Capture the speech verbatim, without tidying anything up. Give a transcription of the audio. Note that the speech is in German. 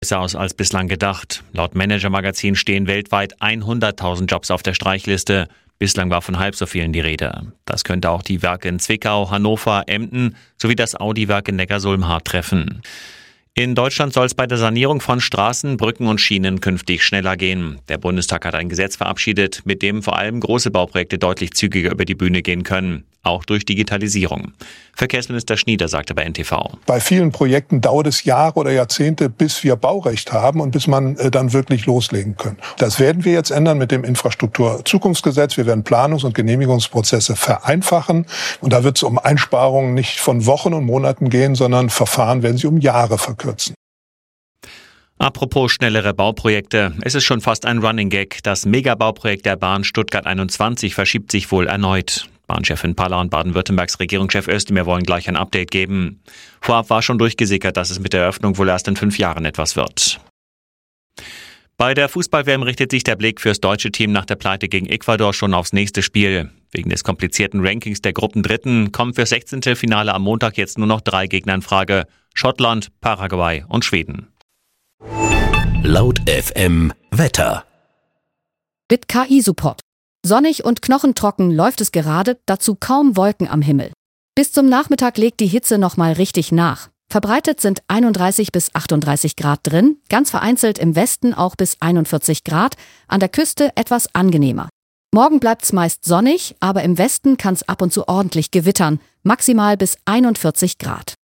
Besser aus als bislang gedacht. Laut Manager-Magazin stehen weltweit hunderttausend Jobs auf der Streichliste. Bislang war von halb so vielen die Rede. Das könnte auch die Werke in Zwickau, Hannover, Emden sowie das Audi-Werk in Neckarsulm-Hart treffen. In Deutschland soll es bei der Sanierung von Straßen, Brücken und Schienen künftig schneller gehen. Der Bundestag hat ein Gesetz verabschiedet, mit dem vor allem große Bauprojekte deutlich zügiger über die Bühne gehen können. Auch durch Digitalisierung. Verkehrsminister Schnieder sagte bei N T V. Bei vielen Projekten dauert es Jahre oder Jahrzehnte, bis wir Baurecht haben und bis man äh, dann wirklich loslegen kann. Das werden wir jetzt ändern mit dem Infrastrukturzukunftsgesetz. Wir werden Planungs- und Genehmigungsprozesse vereinfachen. Und da wird es um Einsparungen nicht von Wochen und Monaten gehen, sondern Verfahren werden sie um Jahre verkürzen. Apropos schnellere Bauprojekte. Es ist schon fast ein Running Gag. Das Megabauprojekt der Bahn Stuttgart einundzwanzig verschiebt sich wohl erneut. Bahnchefin Paller und Baden-Württembergs Regierungschef Özdemir wollen gleich ein Update geben. Vorab war schon durchgesickert, dass es mit der Eröffnung wohl erst in fünf Jahren etwas wird. Bei der Fußball-W M richtet sich der Blick fürs deutsche Team nach der Pleite gegen Ecuador schon aufs nächste Spiel. Wegen des komplizierten Rankings der Gruppendritten kommen fürs sechzehnte Finale am Montag jetzt nur noch drei Gegner in Frage: Schottland, Paraguay und Schweden. Laut F M Wetter. Mit K I-Support. Sonnig und knochentrocken läuft es gerade, dazu kaum Wolken am Himmel. Bis zum Nachmittag legt die Hitze nochmal richtig nach. Verbreitet sind einunddreißig bis achtunddreißig Grad drin, ganz vereinzelt im Westen auch bis einundvierzig Grad, an der Küste etwas angenehmer. Morgen bleibt's meist sonnig, aber im Westen kann's ab und zu ordentlich gewittern, maximal bis einundvierzig Grad.